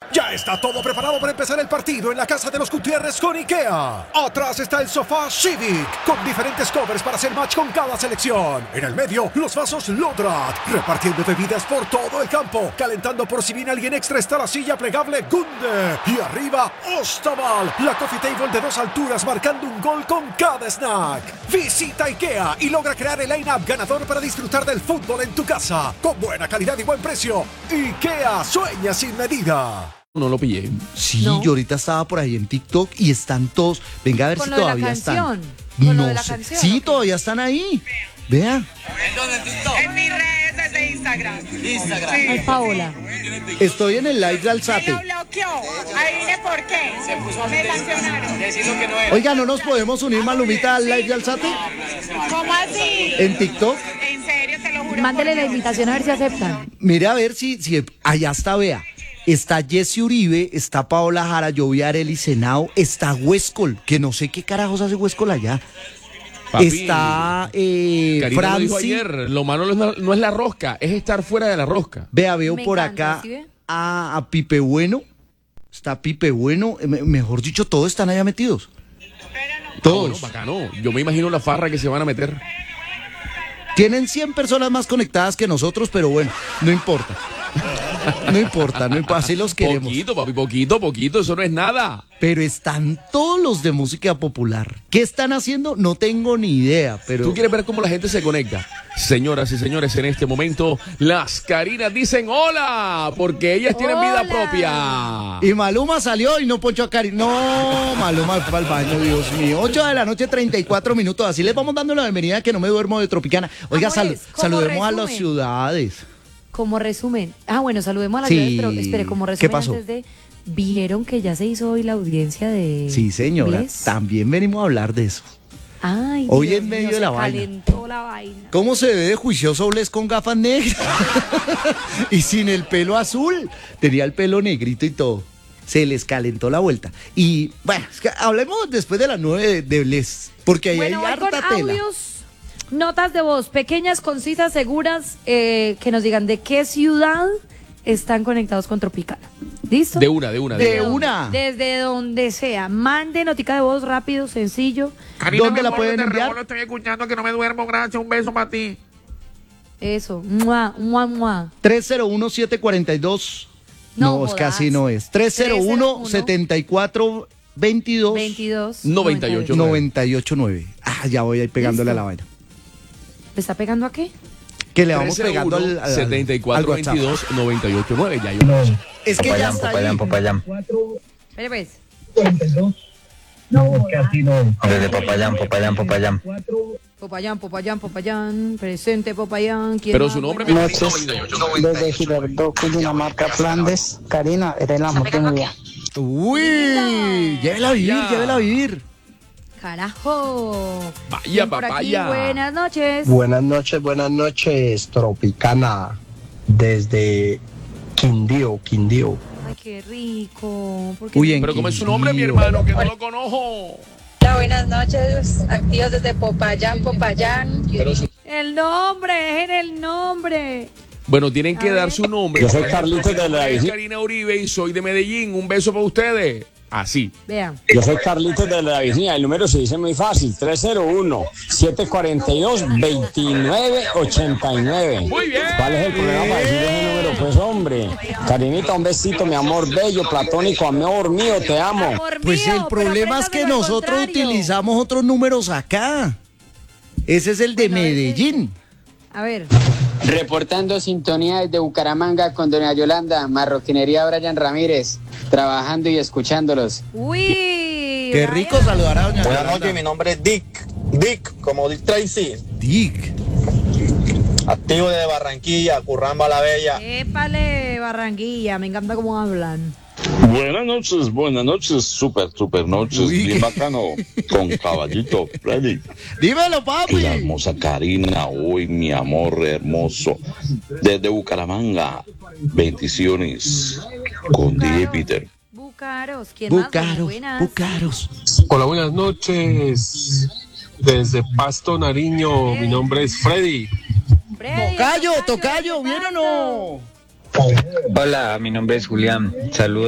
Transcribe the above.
Ya está todo preparado para empezar el partido en la casa de los Gutiérrez con IKEA. Atrás está el sofá Civic, con diferentes covers para hacer match con cada selección. En el medio, los vasos Lodrat, repartiendo bebidas por todo el campo. Calentando por si viene alguien extra está la silla plegable Gunde. Y arriba, Ostaval, la coffee table de 2 alturas marcando un gol con cada snack. Visita IKEA y logra crear el line-up ganador para disfrutar del fútbol en tu casa. Con buena calidad y buen precio. IKEA, sueña sin medida. No lo pillé. Sí, No. yo ahorita estaba por ahí en TikTok y están todos. Venga a ver Con si lo de la todavía están. canción. Con lo No de la sé. canción, Sí, ¿o qué? todavía están ahí. Vea. En mis redes de Instagram. Sí. Ay, Paola. Estoy en el live de Me Alzate. lo bloqueó. Adivine por qué. Me sancionaron. Oiga, ¿no nos podemos unir, Malumita, al live de Alzate? ¿Cómo así? En TikTok. En serio, te lo juro. Mándele por la Dios. invitación a ver si aceptan. Mire a ver si allá está, vea. Está Jesse Uribe, está Paola Jara, yo vi a Arely Senao, está Huescol, que no sé qué carajos hace Huescol allá. Papi, Está Karina lo dijo Franci. ayer, lo malo no es la rosca, es estar fuera de la rosca. Vea, veo Me por encanta, acá ¿sí ve? a Pipe Bueno. Está Pipe Bueno. Mejor dicho, todos están allá metidos. Todos. Bacano. Yo me imagino la farra que se van a meter. Tienen 100 personas más conectadas que nosotros, pero bueno, no importa. No importa, así los queremos. Poquito, papi, poquito, eso no es nada. Pero están todos los de música popular. ¿Qué están haciendo? No tengo ni idea, pero... ¿Tú quieres ver cómo la gente se conecta? Señoras y señores, en este momento, las Karinas dicen hola, porque ellas tienen vida Hola. Y propia. Maluma salió y no ponchó a Cari. No, Maluma fue al baño, Dios mío. 8 de la noche, 34 minutos. Así les vamos dando la bienvenida que no me duermo de Tropicana. Oiga, Amores, como saludemos a las resumen. ciudades. Como resumen. Bueno, saludemos a las Sí. ciudades, pero espere, como resumen ¿Qué pasó? antes de... ¿Vieron que ya se hizo hoy la audiencia de... Sí, señora. Bless? También venimos a hablar de eso. Ay, Hoy Dios en medio mío, de la se vaina. calentó la vaina. ¿Cómo se ve de juicioso Bless con gafas negras? Y sin el pelo azul. Tenía el pelo negrito y todo. Se les calentó la vuelta. Y bueno, es que hablemos después de las 9 de Bless. Porque ahí Bueno, hay voy con harta tela. audios, notas de voz, pequeñas, concisas, seguras, que nos digan de qué ciudad están conectados con Tropicana. ¿Listo? De una. De Donde- una. Desde donde sea. Mande notica de voz rápido, sencillo. ¿Dónde la pueden enviar? Estoy escuchando que no me duermo, gracias, un beso para ti. Eso. Mua, mua, mua. 301-742. No, es que jodas. así no es. 301-7422. 22. 98. 989. Ya voy ahí pegándole Listo. a la vaina. ¿Le está pegando a qué? Que le vamos pegando al 74 WhatsApp. 22 98 9. Ya yo. Es que ya está ahí. Espere pues. Desde Popayán. Popayán, presente Popayán. ¿Quién Pero más? su nombre Bueno, Noches, desde Girardot, Cundinamarca, Flandes. Karina, eres el amor de mi vida. Uy, llévela a vivir, Ya. llévela a vivir. Carajo. Vaya, ¿Quién por aquí? papaya. Buenas noches. Buenas noches, Tropicana, desde Quindío. Ay, qué rico. ¿Por qué Uy, no? en Pero ¿cómo es su nombre, mi Quindío. hermano? Que no lo conozco. Hola, buenas noches. Activos desde Popayán. Pero El nombre, es en el nombre. bueno, tienen que A dar ver. su nombre. Yo soy Carlitos de la Soy Karina Uribe y soy de Medellín. Un beso para ustedes. Así. Vean. Yo soy Carlitos de la Virginia. El número se dice muy fácil: 301-742-2989. Muy bien. ¿Cuál es el problema para decir ese número? Pues hombre, Karinita, un besito, mi amor bello, platónico, amor mío, te amo. Amor Pues mío, el problema es pero que apréndamelo al nosotros contrario. utilizamos otros números acá. Ese es el de Bueno, Medellín. A ver. Reportando sintonía desde Bucaramanga con doña Yolanda, Marroquinería Brian Ramírez, trabajando y escuchándolos. Uy. Qué rico saludar a doña Buenas Yolanda. noches, mi nombre es Dick, como Dick Tracy, Dick. activo de Barranquilla, Curramba la Bella. Épale, Barranquilla. Me encanta cómo hablan. Buenas noches, super noches, Uy. bien bacano, con Caballito Freddy Dímelo, y papi. la hermosa Karina, hoy mi amor hermoso, desde Bucaramanga, bendiciones, con DJ Peter. Bucaros. ¿Quién más? Bucaros, Buenas. Bucaros. Hola, buenas noches. Desde Pasto, Nariño, mi nombre es Freddy. Freddy, Tocayo, ¿viene o no? Hola, mi nombre es Julián. Saludos.